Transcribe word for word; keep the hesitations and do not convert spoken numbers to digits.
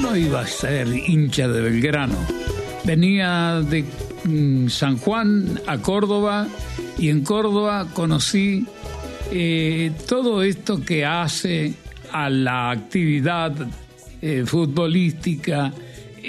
no iba a ser hincha de Belgrano. Venía de mm, San Juan a Córdoba y en Córdoba conocí eh, todo esto que hace a la actividad eh, futbolística